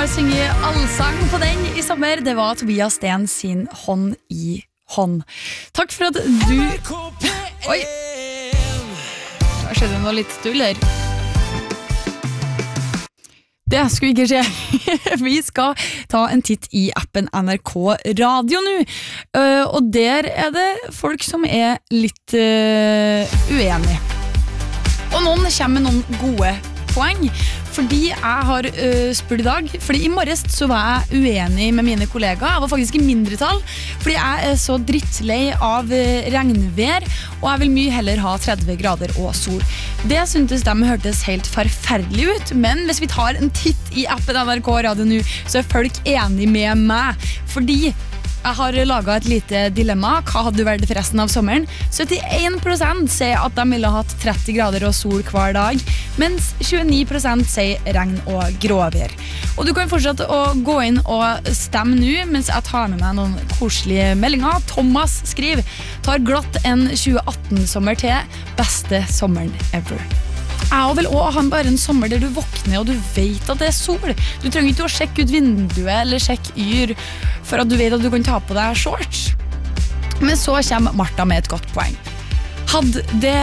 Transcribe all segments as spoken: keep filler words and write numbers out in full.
synger allsang på den i sommer. Det var Tobias Sten sin Hånd i hånd. Takk for at du... Oi! Da skjedde det noe litt stull her. Det skulle ikke skje. Vi skal ta en titt i appen N R K Radio nå. Uh, og der er det folk som er litt uh, uenige. Og noen kommer med noen gode poeng. Fordi jeg har uh, spurt i dag. Fordi i morges så var jeg uenig med mine kollegaer. Jeg var faktisk i mindretall. Fordi jeg er så drittlei av uh, regnvær. Og jeg vil mye heller ha tretti grader og sol. Det syntes de hørtes helt forferdelig ut. Men hvis vi tar en titt i appen N R K Radio nå, så er folk enige med meg. Fordi jeg har laget et lite dilemma. Hva hadde du vært for resten av sommeren? syttien prosent sier at de ville hatt tretti grader og sol hver dag, mens tjueni prosent sier regn og gråvær. Og du kan fortsette å gå inn og stemme nå, mens jeg tar med meg noen koselige meldinger. Thomas skriver, tar glatt en tjue atten-sommer til, beste sommeren ever. Jeg vil også ha bare en sommer der du våkner og du vet at det er sol. Du trenger ikke å sjekke ut vinduet eller sjekke yr for at du vet at du kan ta på deg shorts. Men så kommer Martha med et godt poeng. Hadde det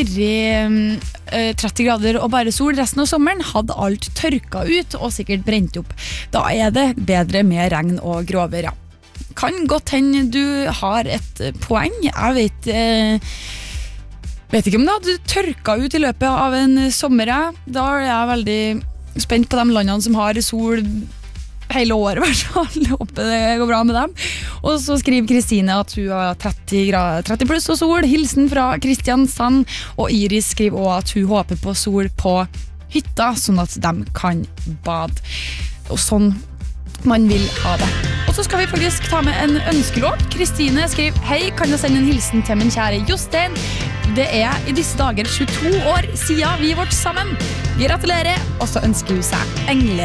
vært uh, tretti grader og bare sol resten av sommeren, hadde alt tørka ut og sikkert brent opp. Da er det bedre med regn og gråvær, ja. Kan godt hende du har et poeng. Jeg vet... Uh, Vet ikke om det hadde tørka ut i løpet av en sommer. Da er jeg veldig spent på de landene som har sol hele året. I hvert fall. Håper det går bra med dem. Og så skriver Kristine at hun har tretti, tretti pluss og sol. Hilsen fra Kristiansand. Og Iris skriver også at hun håper på sol på hytta, sånn at de kan bade. Og sånn man vil ha det. Og så skal vi faktisk ta med en ønskelåt. Kristine skriver, hei, kan jeg sende en hilsen til min kjære Jostein? Det er i disse dager tjueto år siden vi ble sammen. Gratulerer, og så ønsker hun seg engle.